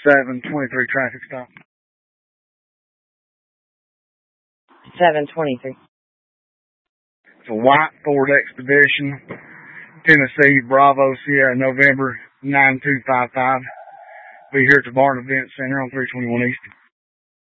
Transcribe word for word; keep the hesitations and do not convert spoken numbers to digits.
seven twenty-three traffic stop. seven twenty-three. It's a white Ford Expedition, Tennessee, Bravo, Sierra, November nine two five five. Be here at the Barton Event Center on three twenty-one East.